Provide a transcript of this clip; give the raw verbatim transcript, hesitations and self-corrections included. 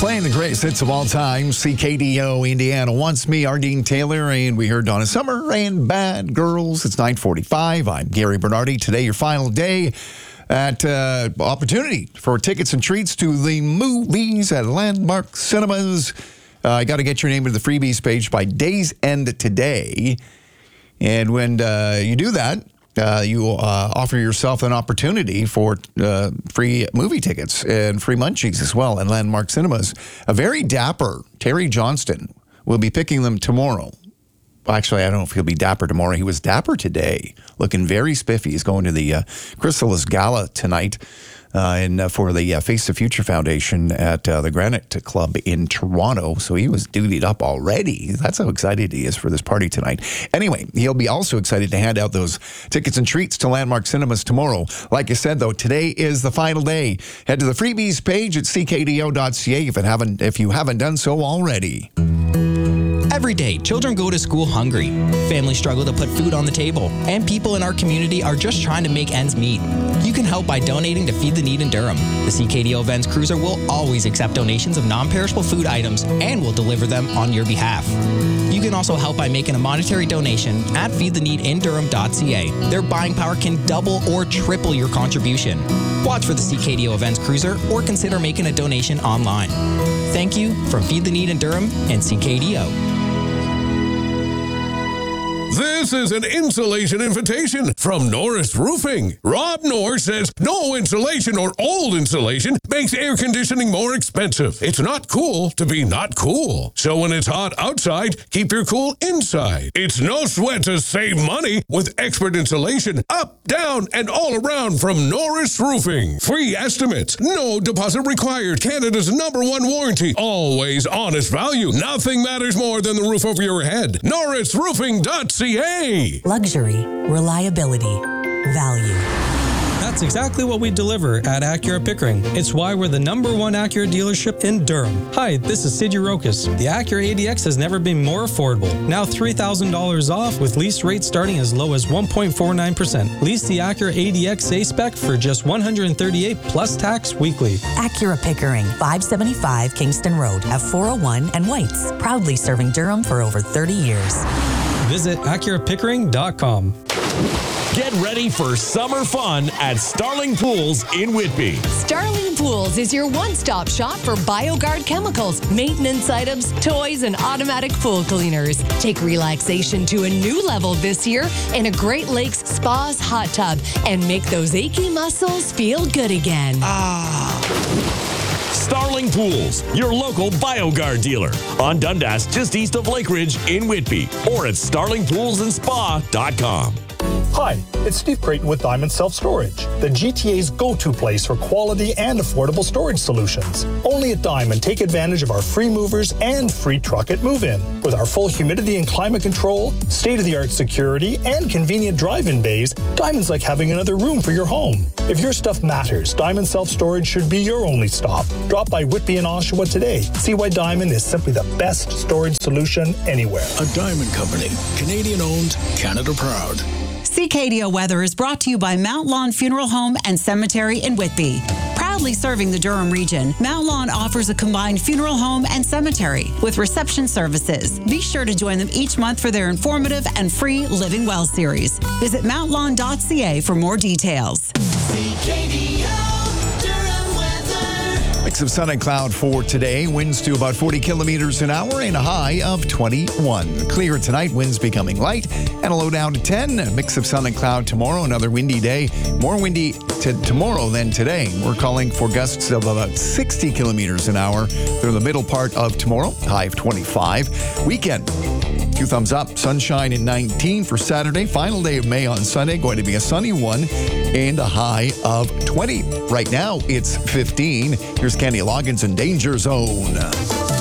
Playing the greatest hits of all time, C K D O Indiana Wants Me, Ardeen Taylor, and we heard Donna Summer and Bad Girls. It's nine forty-five. I'm Gary Bernardi. Today, your final day at uh, opportunity for tickets and treats to the movies at Landmark Cinemas. I uh, got to get your name to the freebies page by day's end today. And when uh, you do that, Uh, you uh, offer yourself an opportunity for uh, free movie tickets and free munchies as well at Landmark Cinemas. A very dapper Terry Johnston will be picking them tomorrow. Actually, I don't know if he'll be dapper tomorrow. He was dapper today, looking very spiffy. He's going to the uh, Chrysalis Gala tonight uh, and uh, for the uh, Face the Future Foundation at uh, the Granite Club in Toronto. So he was dutied up already. That's how excited he is for this party tonight. Anyway, he'll be also excited to hand out those tickets and treats to Landmark Cinemas tomorrow. Like I said, though, today is the final day. Head to the freebies page at c k d o dot c a if, it haven't, if you haven't done so already. Every day, children go to school hungry. Families struggle to put food on the table, and people in our community are just trying to make ends meet. You can help by donating to Feed the Need in Durham. The C K D O Events Cruiser will always accept donations of non-perishable food items and will deliver them on your behalf. You can also help by making a monetary donation at feed the need in durham dot c a. Their buying power can double or triple your contribution. Watch for the C K D O Events Cruiser or consider making a donation online. Thank you from Feed the Need in Durham and C K D O. This is an insulation invitation from Norris Roofing. Rob Norris says no insulation or old insulation makes air conditioning more expensive. It's not cool to be not cool. So when it's hot outside, keep your cool inside. It's no sweat to save money with expert insulation up, down, and all around from Norris Roofing. Free estimates, no deposit required. Canada's number one warranty. Always honest value. Nothing matters more than the roof over your head. Norris Roofing dot c a. Luxury, reliability, value. That's exactly what we deliver at Acura Pickering. It's why we're the number one Acura dealership in Durham. Hi, this is Sid Rokas. The Acura A D X has never been more affordable. Now three thousand dollars off with lease rates starting as low as one point four nine percent. Lease the Acura A D X A-Spec for just one hundred thirty-eight dollars plus tax weekly. Acura Pickering, five seventy-five Kingston Road, F four oh one and Whites. Proudly serving Durham for over thirty years. Visit acura pickering dot com. Get ready for summer fun at Starling Pools in Whitby. Starling Pools is your one-stop shop for BioGuard chemicals, maintenance items, toys, and automatic pool cleaners. Take relaxation to a new level this year in a Great Lakes Spa's hot tub and make those achy muscles feel good again. Ah. Starling Pools, your local BioGuard dealer. On Dundas, just east of Lake Ridge in Whitby. Or at starling pools and spa dot com. Hi, it's Steve Creighton with Diamond Self-Storage, the G T A's go-to place for quality and affordable storage solutions. Only at Diamond, take advantage of our free movers and free truck at move-in. With our full humidity and climate control, state-of-the-art security, and convenient drive-in bays, Diamond's like having another room for your home. If your stuff matters, Diamond Self-Storage should be your only stop. Drop by Whitby and Oshawa today. See why Diamond is simply the best storage solution anywhere. A Diamond Company, Canadian-owned, Canada proud. C K D O Weather is brought to you by Mount Lawn Funeral Home and Cemetery in Whitby. Proudly serving the Durham region, Mount Lawn offers a combined funeral home and cemetery with reception services. Be sure to join them each month for their informative and free Living Well series. Visit mount lawn dot c a for more details. C K D O Durham weather. Mix of sun and cloud for today. Winds to about forty kilometers an hour and a high of twenty-one. Clear tonight, winds becoming light and a low down to ten. A mix of sun and cloud tomorrow, another windy day. More windy to tomorrow than today. We're calling for gusts of about sixty kilometers an hour through the middle part of tomorrow, high of twenty-five. Weekend, two thumbs up, sunshine at nineteen for Saturday. Final day of May on Sunday, going to be a sunny one and a high of twenty. Right now, it's fifteen. Here's Kenny Loggins in Danger Zone.